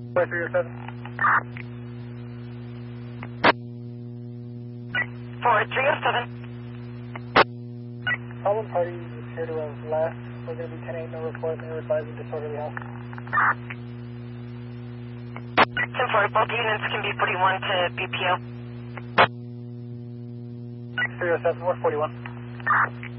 307. 4307. Problem party appear to have left. We're going to be 10-8, no report. They're advising disorderly house. 10-4, both units can be 41 to BPO. 307, we're 41.